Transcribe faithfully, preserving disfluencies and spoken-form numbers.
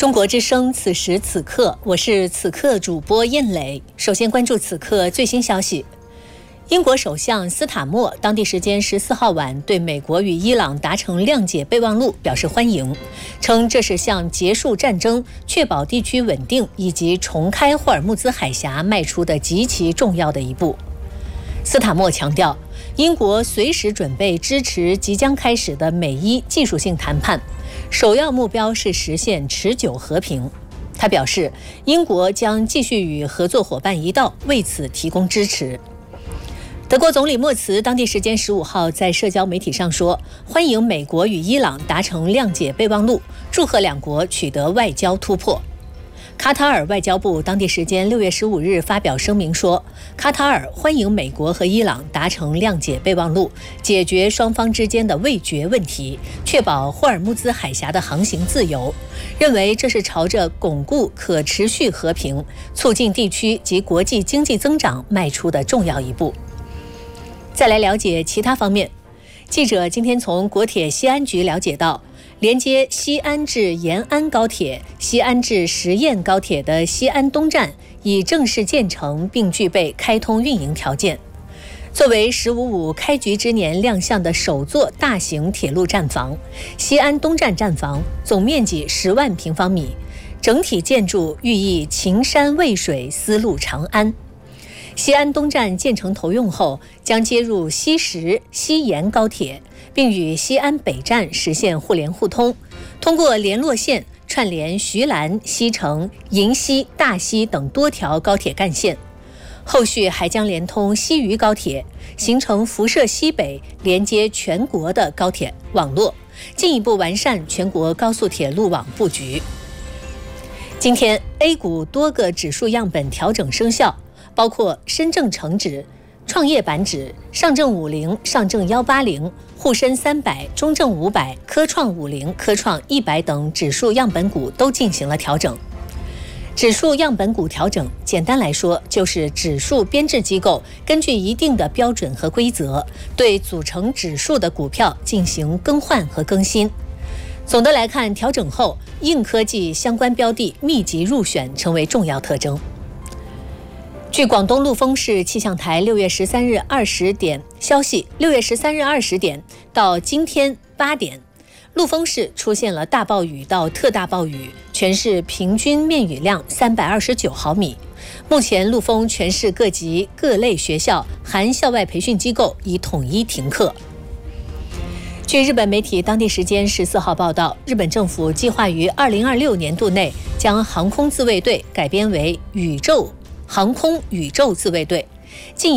中国之声，此时此刻，我是此刻主播燕磊。首先关注此刻最新消息。英国首相斯塔默当地时间十四号晚对美国与伊朗达成谅解备忘录表示欢迎，称这是向结束战争、确保地区稳定以及重开霍尔木兹海峡迈出的极其重要的一步。斯塔默强调，英国随时准备支持即将开始的美伊技术性谈判，首要目标是实现持久和平。他表示，英国将继续与合作伙伴一道为此提供支持。德国总理默茨当地时间十五号在社交媒体上说，欢迎美国与伊朗达成谅解备忘录，祝贺两国取得外交突破。卡塔尔外交部当地时间六月十五日发表声明说，卡塔尔欢迎美国和伊朗达成谅解备忘录，解决双方之间的未决问题，确保霍尔木兹海峡的航行自由，认为这是朝着巩固可持续和平、促进地区及国际经济增长迈出的重要一步。再来了解其他方面，记者今天从国铁西安局了解到，连接西安至延安高铁、西安至十堰高铁的西安东站已正式建成，并具备开通运营条件。作为“十五五”开局之年亮相的首座大型铁路站房，西安东站站房总面积十万平方米，整体建筑寓意秦山渭水，丝路长安。西安东站建成投用后，将接入西十、西延高铁，并与西安北站实现互联互通，通过联络线串联徐兰、西城、银溪、大溪等多条高铁干线。后续还将连通西渝高铁，形成辐射西北、连接全国的高铁网络，进一步完善全国高速铁路网布局。今天 A 股多个指数样本调整生效，包括深证成指、创业板指、上证五零、上证一八零、沪深三百、中证五百、科创五零、科创一百等指数样本股都进行了调整。指数样本股调整，简单来说就是指数编制机构根据一定的标准和规则，对组成指数的股票进行更换和更新。总的来看，调整后硬科技相关标的密集入选成为重要特征。据广东陆丰市气象台六月十三日二十点消息，六月十三日二十点到今天八点，陆丰市出现了大暴雨到特大暴雨，全市平均面雨量三百二十九毫米。目前陆丰全市各级各类学校含校外培训机构已统一停课。据日本媒体当地时间十四号报道，日本政府计划于二零二六年度内将航空自卫队改编为宇宙航空宇宙自卫队，进